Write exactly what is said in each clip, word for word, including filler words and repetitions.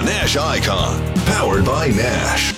Nash Icon, powered by Nash.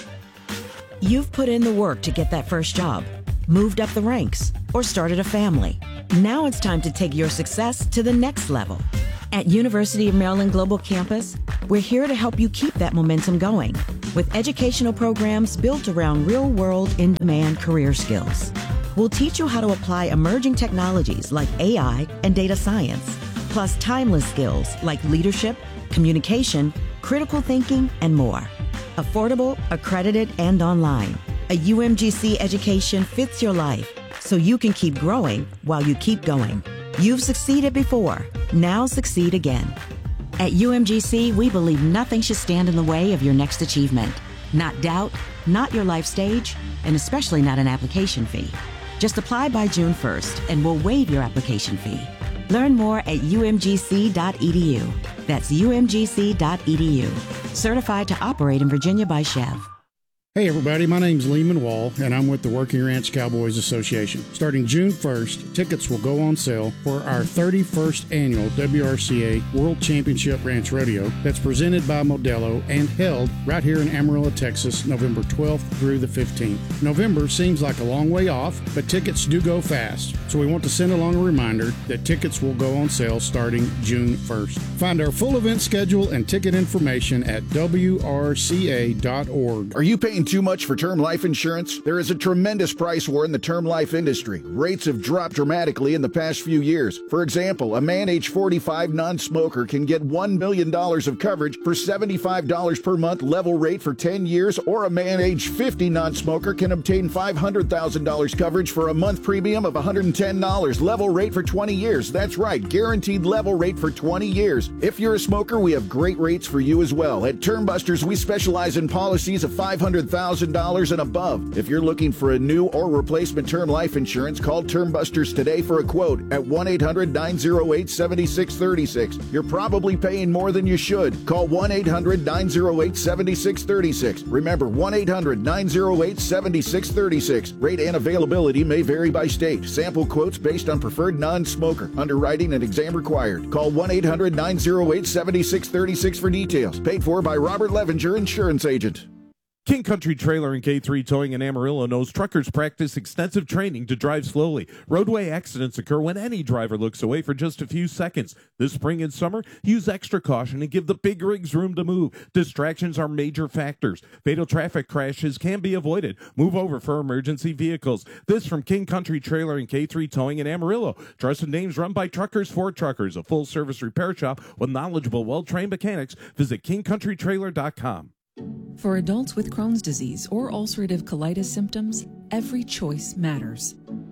You've put in the work to get that first job, moved up the ranks, or started a family. Now it's time to take your success to the next level. At University of Maryland Global Campus, we're here to help you keep that momentum going with educational programs built around real-world, in-demand career skills. We'll teach you how to apply emerging technologies like A I and data science, plus timeless skills like leadership, communication, critical thinking, and more. Affordable, accredited, and online. A U M G C education fits your life so you can keep growing while you keep going. You've succeeded before. Now succeed again. At U M G C, we believe nothing should stand in the way of your next achievement. Not doubt, not your life stage, and especially not an application fee. Just apply by June first and we'll waive your application fee. Learn more at U M G C dot E D U. That's U M G C dot E D U. Certified to operate in Virginia by Chev. Hey everybody, my name's Lehman Wall, and I'm with the Working Ranch Cowboys Association. Starting June first, tickets will go on sale for our thirty-first annual W R C A World Championship Ranch Rodeo that's presented by Modelo and held right here in Amarillo, Texas, November twelfth through the fifteenth. November seems like a long way off, but tickets do go fast, so we want to send along a reminder that tickets will go on sale starting June first. Find our full event schedule and ticket information at W R C A dot org. Are you paying too much for term life insurance? There is a tremendous price war in the term life industry. Rates have dropped dramatically in the past few years. For example, a man age forty-five non-smoker can get one million dollars of coverage for seventy-five dollars per month level rate for ten years, or a man age fifty non-smoker can obtain five hundred thousand dollars coverage for a month premium of one hundred ten dollars level rate for twenty years. That's right, guaranteed level rate for twenty years. If you're a smoker, we have great rates for you as well. At Term Busters, we specialize in policies of five hundred thousand dollars and above. If you're looking for a new or replacement term life insurance, call Term Busters today for a quote at one eight hundred nine oh eight seven six three six. You're probably paying more than you should. Call one eight hundred nine oh eight seven six three six. Remember, one eight hundred nine oh eight seven six three six. Rate and availability may vary by state. Sample quotes based on preferred non-smoker. Underwriting and exam required. Call one eight hundred nine oh eight seven six three six for details. Paid for by Robert Levenger, insurance agent. King Country Trailer and K three Towing in Amarillo knows truckers practice extensive training to drive slowly. Roadway accidents occur when any driver looks away for just a few seconds. This spring and summer, use extra caution and give the big rigs room to move. Distractions are major factors. Fatal traffic crashes can be avoided. Move over for emergency vehicles. This from King Country Trailer and K three Towing in Amarillo. Trusted names run by truckers for truckers. A full-service repair shop with knowledgeable, well-trained mechanics. Visit king country trailer dot com. For adults with Crohn's disease or ulcerative colitis symptoms, every choice matters.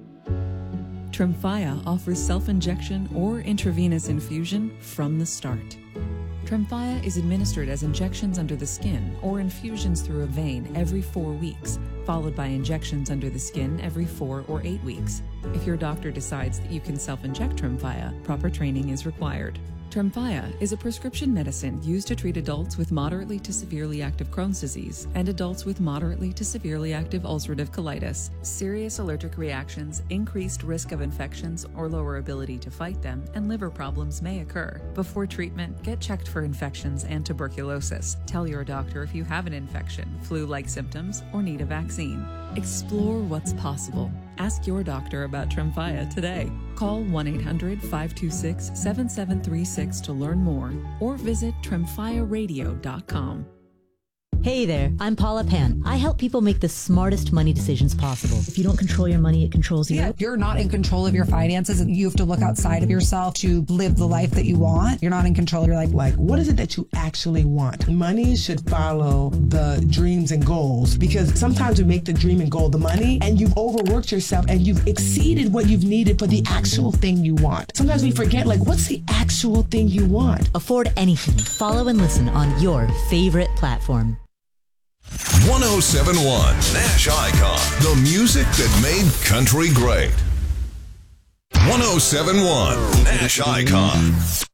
Tremfya offers self-injection or intravenous infusion from the start. Tremfya is administered as injections under the skin or infusions through a vein every four weeks, followed by injections under the skin every four or eight weeks. If your doctor decides that you can self-inject Tremfya, proper training is required. Tremfya is a prescription medicine used to treat adults with moderately to severely active Crohn's disease and adults with moderately to severely active ulcerative colitis. Serious allergic reactions, increased risk of infections or lower ability to fight them, and liver problems may occur. Before treatment, get checked for infections and tuberculosis. Tell your doctor if you have an infection, flu-like symptoms, or need a vaccine. Explore what's possible. Ask your doctor about Tremfya today. Call one eight hundred five two six seven seven three six to learn more or visit tremfya radio dot com. Hey there, I'm Paula Pan. I help people make the smartest money decisions possible. If you don't control your money, it controls you. Yeah, you're not in control of your finances and you have to look outside of yourself to live the life that you want. You're not in control. You're like, like, what is it that you actually want? Money should follow the dreams and goals, because sometimes we make the dream and goal the money and you've overworked yourself and you've exceeded what you've needed for the actual thing you want. Sometimes we forget, like, what's the actual thing you want? Afford anything. Follow and listen on your favorite platform. one oh seven point one Nash Icon, the music that made country great. one oh seven point one Nash Icon.